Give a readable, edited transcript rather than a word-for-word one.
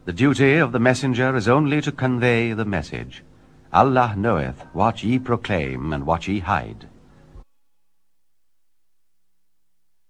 The duty of the messenger is only to convey the message. Allah knoweth what ye proclaim and what ye hide.